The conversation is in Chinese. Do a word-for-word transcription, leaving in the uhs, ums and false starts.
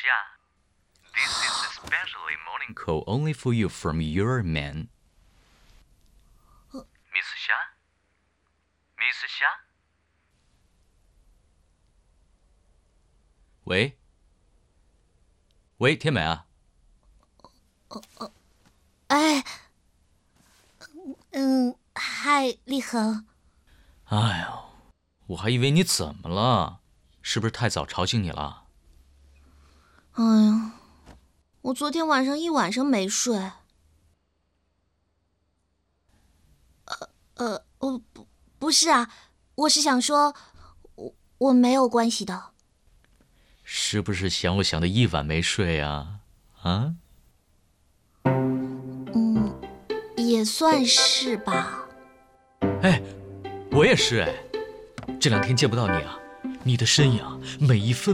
This is a specially morning call only for you from your man. Miss Xia? Miss Xia? 喂？喂，天美啊？ 哦哦，哎，嗯，嗨，立恒。 哎呦，我还以为你怎么了，是不是太早吵醒你了？ 哎呀，我昨天晚上一晚上没睡。呃呃，我不不是啊，我是想说，我我没有关系的。 是不是想我想的一晚没睡啊？啊？ 嗯，也算是吧。 哎，我也是哎，这两天见不到你啊，你的身影每一分